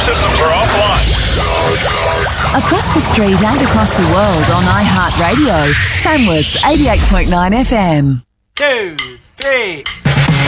systems are offline. Across the street and across the world on iHeartRadio. Tamworth's 88.9 FM. 2, 3...